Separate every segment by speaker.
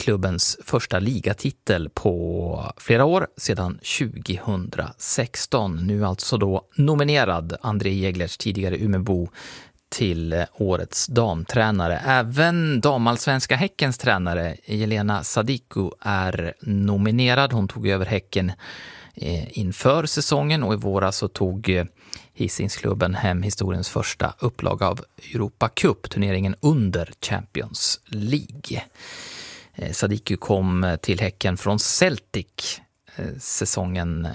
Speaker 1: klubbens första ligatitel på flera år sedan 2016. Nu alltså då nominerad André Jäglertz, tidigare Umeåbo, till årets damtränare. Även damallsvenska Häckens tränare Jelena Sadiku är nominerad. Hon tog över Häcken inför säsongen och i våras så tog Hisingsklubben hem historiens första upplaga av Europa Cup, turneringen under Champions League. Sadiku kom till Häcken från Celtic säsongen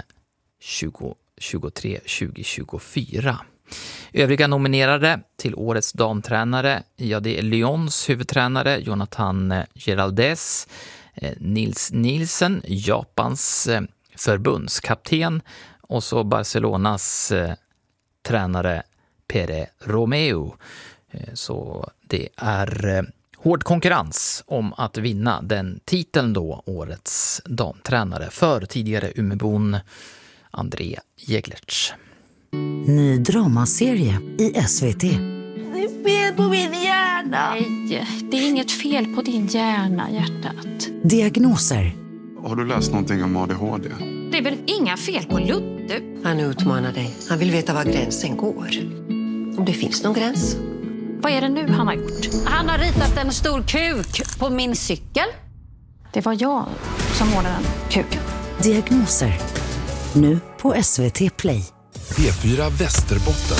Speaker 1: 2023-2024. Övriga nominerade till årets damtränare, ja, det är Lyons huvudtränare Jonathan Geraldes, Nils Nielsen, Japans förbundskapten, och så Barcelonas tränare Pere Romeu. Så det är hård konkurrens om att vinna den titeln då, årets damtränare, för tidigare Umeåbon André Jäglertz.
Speaker 2: Ny dramaserie i SVT.
Speaker 3: Det är fel på min hjärna.
Speaker 4: Nej, det är inget fel på din hjärna, hjärtat.
Speaker 2: Diagnoser.
Speaker 5: Har du läst någonting om ADHD?
Speaker 4: Det är väl inga fel på Ludde?
Speaker 6: Han utmanar dig. Han vill veta var gränsen går. Om det finns någon gräns.
Speaker 4: Vad är det nu han har gjort?
Speaker 3: Han har ritat en stor kuk på min cykel.
Speaker 4: Det var jag som målade den kuken.
Speaker 2: Diagnoser. Nu på SVT Play.
Speaker 7: P4 Västerbotten.